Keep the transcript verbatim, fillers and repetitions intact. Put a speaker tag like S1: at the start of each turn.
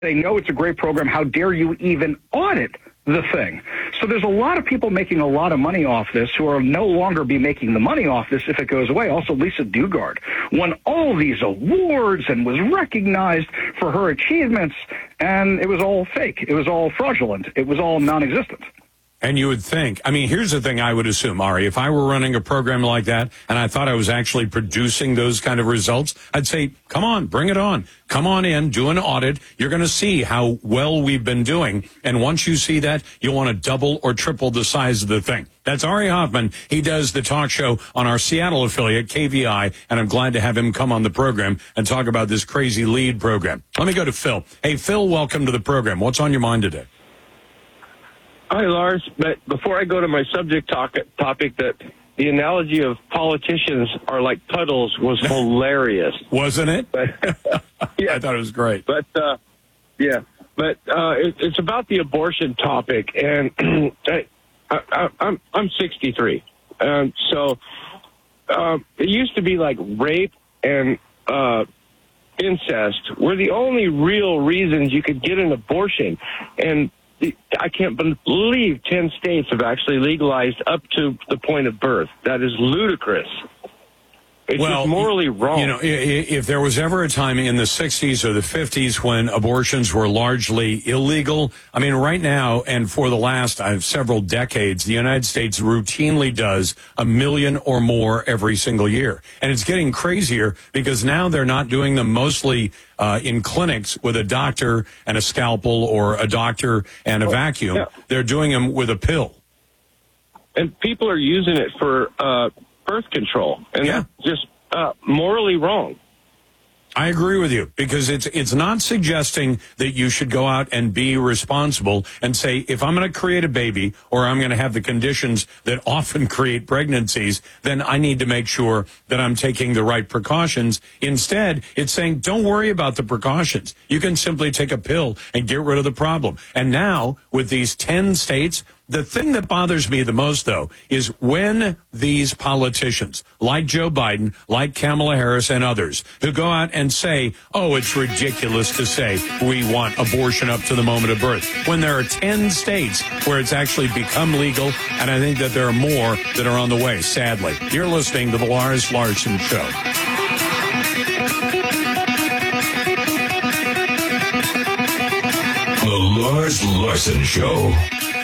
S1: They know it's a great program. How dare you even audit the thing? So there's a lot of people making a lot of money off this who will no longer be making the money off this if it goes away. Also, Lisa Dugard won all these awards and was recognized for her achievements, and it was all fake. It was all fraudulent. It was all non-existent.
S2: And you would think, I mean, here's the thing I would assume, Ari, if I were running a program like that and I thought I was actually producing those kind of results, I'd say, come on, bring it on. Come on in, do an audit. You're going to see how well we've been doing. And once you see that, you'll want to double or triple the size of the thing. That's Ari Hoffman. He does the talk show on our Seattle affiliate, K V I, and I'm glad to have him come on the program and talk about this crazy LEAD program. Let me go to Phil. Hey, Phil, welcome to the program. What's on your mind today?
S3: Hi, Lars. But before I go to my subject talk, topic, that the analogy of politicians are like puddles was hilarious.
S2: Wasn't it?
S3: But, yeah.
S2: I thought it was great.
S3: But, uh, yeah. But uh, it, it's about the abortion topic. And I, I, I'm, I'm sixty-three. Um, so uh, it used to be like rape and uh, incest were the only real reasons you could get an abortion. And I can't believe ten states have actually legalized up to the point of birth. That is ludicrous. It's
S2: well,
S3: just morally wrong.
S2: You know, if there was ever a time in the sixties or the fifties when abortions were largely illegal, I mean, right now and for the last uh, several decades, the United States routinely does a million or more every single year. And it's getting crazier because now they're not doing them mostly uh, in clinics with a doctor and a scalpel or a doctor and a oh, vacuum. Yeah. They're doing them with a pill.
S3: And people are using it for uh, birth control. And
S2: yeah.
S3: that's just uh, morally wrong.
S2: I agree with you because it's it's not suggesting that you should go out and be responsible and say, if I'm going to create a baby or I'm going to have the conditions that often create pregnancies, then I need to make sure that I'm taking the right precautions. Instead, it's saying, don't worry about the precautions. You can simply take a pill and get rid of the problem. And now with these ten states, the thing that bothers me the most, though, is when these politicians, like Joe Biden, like Kamala Harris and others, who go out and say, oh, it's ridiculous to say we want abortion up to the moment of birth, when there are ten states where it's actually become legal, and I think that there are more that are on the way, sadly. You're listening to The Lars Larson Show.
S4: The Lars Larson Show.